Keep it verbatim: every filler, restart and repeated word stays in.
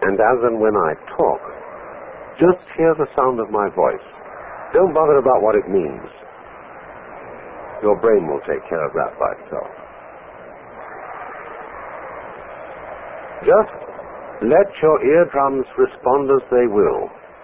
And as and when I talk, just hear the sound of my voice. Don't bother about what it means. Your brain will take care of that by itself. Just let your eardrums respond as they will.